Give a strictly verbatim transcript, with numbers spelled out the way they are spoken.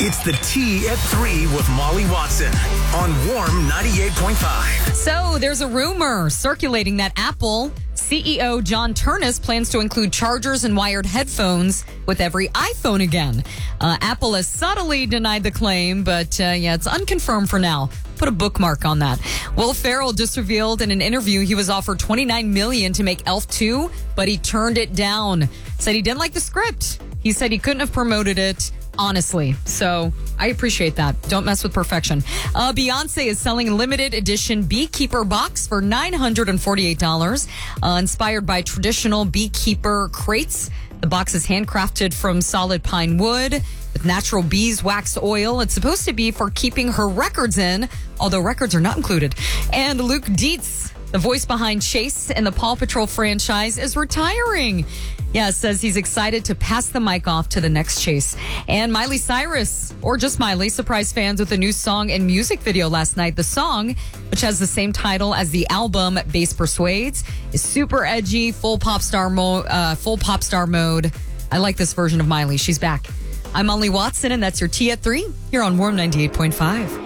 It's the Tea at three with Molly Watson on Warm ninety-eight point five. So there's a rumor circulating that Apple C E O John Ternus plans to include chargers and wired headphones with every iPhone again. Uh, Apple has subtly denied the claim, but uh, yeah, it's unconfirmed for now. Put a bookmark on that. Will Ferrell just revealed in an interview he was offered twenty-nine million dollars to make Elf two, but he turned it down. Said he didn't like the script. He said he couldn't have promoted it. Honestly. So I appreciate that. Don't mess with perfection. Uh, Beyonce is selling a limited edition Beekeeper box for nine hundred forty-eight dollars, uh, inspired by traditional beekeeper crates. The box is handcrafted from solid pine wood with natural beeswax oil. It's supposed to be for keeping her records in, although records are not included. And Luke Dietz, the voice behind Chase in the Paw Patrol franchise, is retiring. Yeah, says he's excited to pass the mic off to the next Chase. And Miley Cyrus, or just Miley, surprised fans with a new song and music video last night. The song, which has the same title as the album, Bass Persuades, is super edgy, full pop star mode. Uh, full pop star mode. I like this version of Miley. She's back. I'm Molly Watson, and that's your Tea at three here on Warm ninety-eight point five.